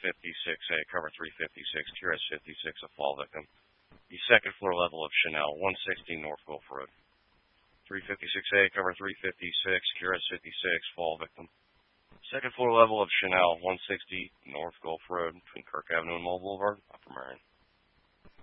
56A, cover 356, QRS 56, a fall victim. The second floor level of Chanel, 160 North Gulf Road. 356A, cover 356, QRS 56, fall victim. Second floor level of Chanel, 160 North Gulf Road, between Kirk Avenue and Mole Boulevard, Upper Marion.